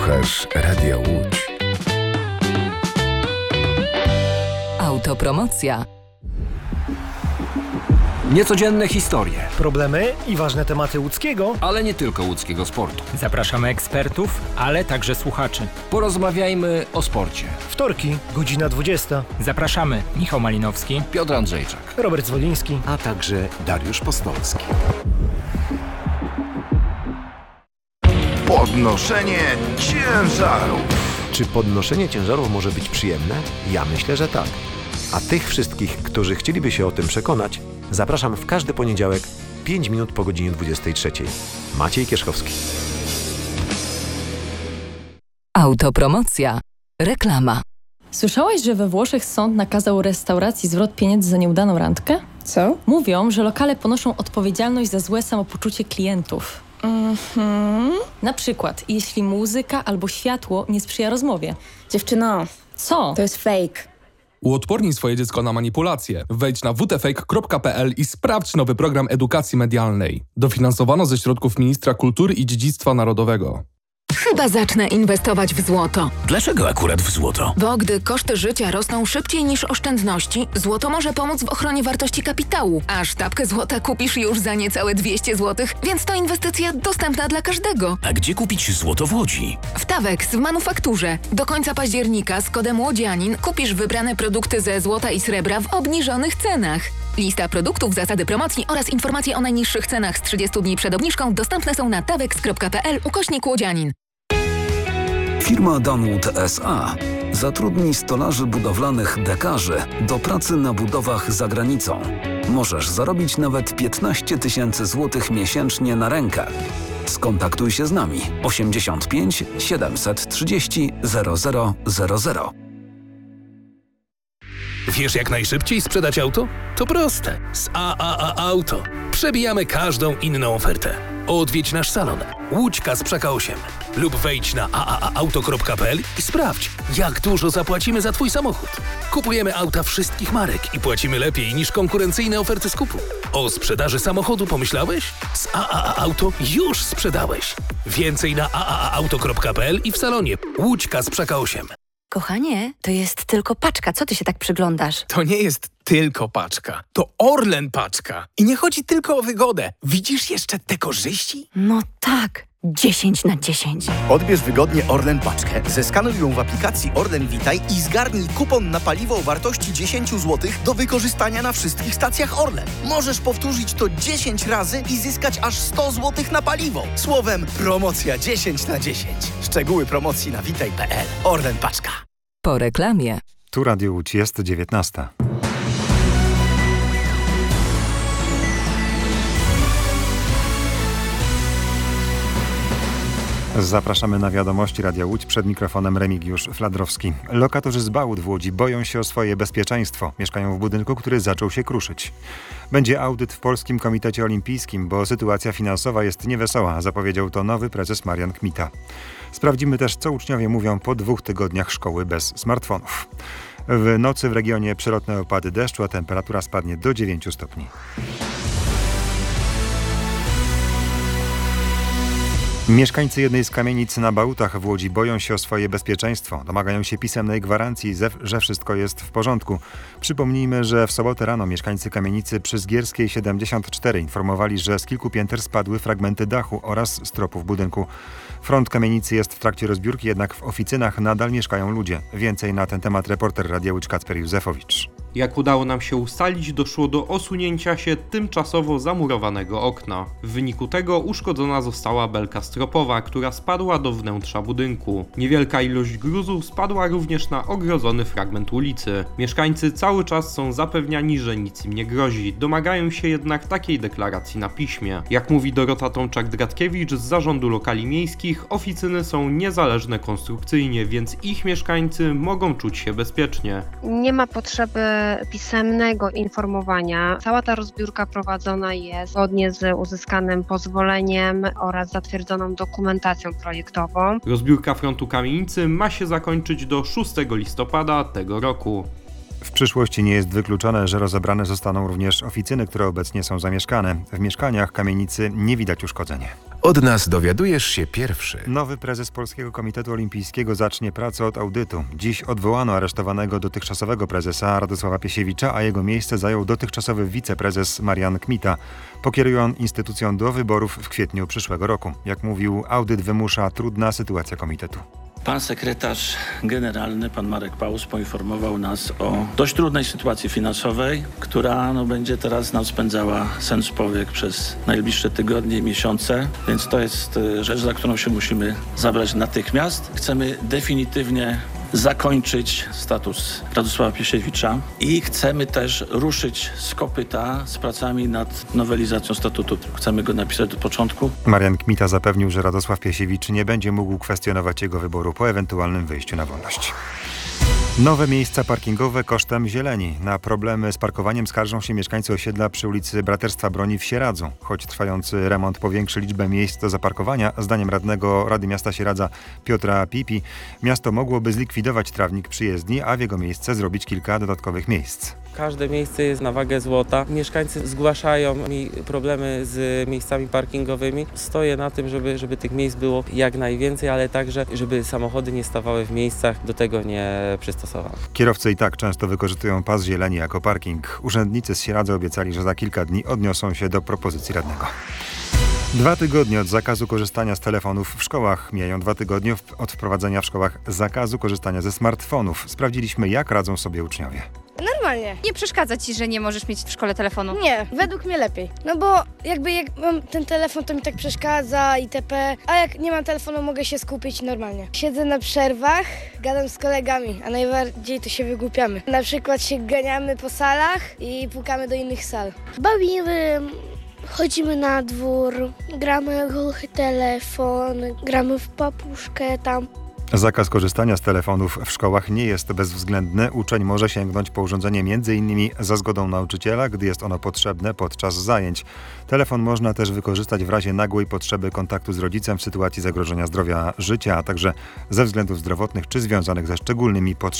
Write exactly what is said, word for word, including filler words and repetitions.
Słuchasz Radia Łódź. Autopromocja. Niecodzienne historie, problemy i ważne tematy łódzkiego, ale nie tylko łódzkiego sportu. Zapraszamy ekspertów, ale także słuchaczy. Porozmawiajmy o sporcie. Wtorki, godzina dwudziesta. Zapraszamy Michał Malinowski, Piotr Andrzejczak, Robert Zwoliński, a także Dariusz Postolski. Podnoszenie ciężarów. Czy podnoszenie ciężarów może być przyjemne? Ja myślę, że tak. A tych wszystkich, którzy chcieliby się o tym przekonać, zapraszam w każdy poniedziałek, pięć minut po godzinie dwudziestej trzeciej. Maciej Kierzchowski. Autopromocja. Reklama. Słyszałeś, że we Włoszech sąd nakazał restauracji zwrot pieniędzy za nieudaną randkę? Co? Mówią, że lokale ponoszą odpowiedzialność za złe samopoczucie klientów. Mhm. Na przykład, jeśli muzyka albo światło nie sprzyja rozmowie. Dziewczyno, Co? to jest fake. Uodpornij swoje dziecko na manipulacje. Wejdź na w t fake kropka p l i sprawdź nowy program edukacji medialnej. Dofinansowano ze środków Ministra Kultury i Dziedzictwa Narodowego. Chyba zacznę inwestować w złoto. Dlaczego akurat w złoto? Bo gdy koszty życia rosną szybciej niż oszczędności, złoto może pomóc w ochronie wartości kapitału. A sztabkę złota kupisz już za niecałe dwieście złotych, więc to inwestycja dostępna dla każdego. A gdzie kupić złoto w Łodzi? W Tawex w manufakturze. Do końca października z kodem Łodzianin kupisz wybrane produkty ze złota i srebra w obniżonych cenach. Lista produktów, zasady promocji oraz informacje o najniższych cenach z trzydziestu dni przed obniżką dostępne są na tawex kropka p l ukośnik Łodzianin. Firma Danwood S A zatrudni stolarzy budowlanych dekarzy do pracy na budowach za granicą. Możesz zarobić nawet piętnaście tysięcy złotych miesięcznie na rękę. Skontaktuj się z nami osiemdziesiąt pięć siedemset trzydzieści zero zero zero zero. Wiesz, jak najszybciej sprzedać auto? To proste. Z A A A Auto przebijamy każdą inną ofertę. Odwiedź nasz salon Łódź Kasprzaka osiem lub wejdź na a a a auto kropka p l i sprawdź, jak dużo zapłacimy za Twój samochód. Kupujemy auta wszystkich marek i płacimy lepiej niż konkurencyjne oferty skupu. O sprzedaży samochodu pomyślałeś? Z A A A Auto już sprzedałeś. Więcej na a a a auto kropka p l i w salonie Łódź Kasprzaka osiem. Kochanie, to jest tylko paczka. Co ty się tak przyglądasz? To nie jest tylko paczka. To Orlen paczka. I nie chodzi tylko o wygodę. Widzisz jeszcze te korzyści? No tak. dziesięć na dziesięć. Odbierz wygodnie Orlen paczkę, zeskanuj ją w aplikacji Orlen Witaj i zgarnij kupon na paliwo o wartości dziesięć złotych do wykorzystania na wszystkich stacjach Orlen. Możesz powtórzyć to dziesięć razy i zyskać aż sto złotych na paliwo. Słowem, promocja dziesięć na dziesięć. Szczegóły promocji na witaj kropka p l. Orlen paczka. Po reklamie. Tu Radio Łódź, jest dziewiętnasta. Zapraszamy na wiadomości Radia Łódź, przed mikrofonem Remigiusz Fladrowski. Lokatorzy z Bałut w Łodzi boją się o swoje bezpieczeństwo. Mieszkają w budynku, który zaczął się kruszyć. Będzie audyt w Polskim Komitecie Olimpijskim, bo sytuacja finansowa jest niewesoła, zapowiedział to nowy prezes Marian Kmita. Sprawdzimy też, co uczniowie mówią po dwóch tygodniach szkoły bez smartfonów. W nocy w regionie przelotne opady deszczu, a temperatura spadnie do dziewięciu stopni. Mieszkańcy jednej z kamienic na Bałutach w Łodzi boją się o swoje bezpieczeństwo. Domagają się pisemnej gwarancji, że wszystko jest w porządku. Przypomnijmy, że w sobotę rano mieszkańcy kamienicy przy Zgierskiej siedemdziesiąt cztery informowali, że z kilku pięter spadły fragmenty dachu oraz stropów budynku. Front kamienicy jest w trakcie rozbiórki, jednak w oficynach nadal mieszkają ludzie. Więcej na ten temat reporter Radia Łódź Kacper Józefowicz. Jak udało nam się ustalić, doszło do osunięcia się tymczasowo zamurowanego okna. W wyniku tego uszkodzona została belka stropowa, która spadła do wnętrza budynku. Niewielka ilość gruzów spadła również na ogrodzony fragment ulicy. Mieszkańcy cały czas są zapewniani, że nic im nie grozi. Domagają się jednak takiej deklaracji na piśmie. Jak mówi Dorota Tomczak-Dratkiewicz z Zarządu Lokali Miejskich, oficyny są niezależne konstrukcyjnie, więc ich mieszkańcy mogą czuć się bezpiecznie. Nie ma potrzeby pisemnego informowania. Cała ta rozbiórka prowadzona jest zgodnie z uzyskanym pozwoleniem oraz zatwierdzoną dokumentacją projektową. Rozbiórka frontu kamienicy ma się zakończyć do szóstego listopada tego roku. W przyszłości nie jest wykluczone, że rozebrane zostaną również oficyny, które obecnie są zamieszkane. W mieszkaniach kamienicy nie widać uszkodzeń. Od nas dowiadujesz się pierwszy. Nowy prezes Polskiego Komitetu Olimpijskiego zacznie pracę od audytu. Dziś odwołano aresztowanego dotychczasowego prezesa Radosława Piesiewicza, a jego miejsce zajął dotychczasowy wiceprezes Marian Kmita. Pokieruje on instytucją do wyborów w kwietniu przyszłego roku. Jak mówił, audyt wymusza trudna sytuacja komitetu. Pan sekretarz generalny, pan Marek Paus, poinformował nas o dość trudnej sytuacji finansowej, która no, będzie teraz nam spędzała sen z powiek przez najbliższe tygodnie i miesiące, więc to jest rzecz, za którą się musimy zabrać natychmiast. Chcemy definitywnie zakończyć status Radosława Piesiewicza i chcemy też ruszyć z kopyta z pracami nad nowelizacją statutu. Chcemy go napisać do początku. Marian Kmita zapewnił, że Radosław Piesiewicz nie będzie mógł kwestionować jego wyboru po ewentualnym wyjściu na wolność. Nowe miejsca parkingowe kosztem zieleni. Na problemy z parkowaniem skarżą się mieszkańcy osiedla przy ulicy Braterstwa Broni w Sieradzu. Choć trwający remont powiększy liczbę miejsc do zaparkowania, zdaniem radnego Rady Miasta Sieradza Piotra Pipi, miasto mogłoby zlikwidować trawnik przy jezdni, a w jego miejsce zrobić kilka dodatkowych miejsc. Każde miejsce jest na wagę złota. Mieszkańcy zgłaszają mi problemy z miejscami parkingowymi. Stoję na tym, żeby, żeby tych miejsc było jak najwięcej, ale także, żeby samochody nie stawały w miejscach, do tego nie przystosowano. Kierowcy i tak często wykorzystują pas zieleni jako parking. Urzędnicy z Sieradza obiecali, że za kilka dni odniosą się do propozycji radnego. Dwa tygodnie od zakazu korzystania z telefonów w szkołach. Mijają dwa tygodnie od wprowadzenia w szkołach zakazu korzystania ze smartfonów. Sprawdziliśmy, jak radzą sobie uczniowie. Normalnie. Nie przeszkadza ci, że nie możesz mieć w szkole telefonu? Nie, według mnie lepiej. No bo jakby jak mam ten telefon, to mi tak przeszkadza itp. A jak nie mam telefonu, mogę się skupić normalnie. Siedzę na przerwach, gadam z kolegami, a najbardziej to się wygłupiamy. Na przykład się ganiamy po salach i pukamy do innych sal. Bawimy, chodzimy na dwór, gramy głuchy telefon, gramy w papuszkę tam. Zakaz korzystania z telefonów w szkołach nie jest bezwzględny. Uczeń może sięgnąć po urządzenie między innymi za zgodą nauczyciela, gdy jest ono potrzebne podczas zajęć. Telefon można też wykorzystać w razie nagłej potrzeby kontaktu z rodzicem w sytuacji zagrożenia zdrowia życia, a także ze względów zdrowotnych czy związanych ze szczególnymi potrzebami.